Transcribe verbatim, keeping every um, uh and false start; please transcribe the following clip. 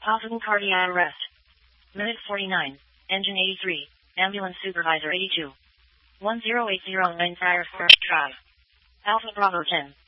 Possible cardiac arrest. Minute forty-nine. Engine eighty-three. Ambulance supervisor eighty-two. one zero eight zero nine fire for drive. Alpha Bravo ten.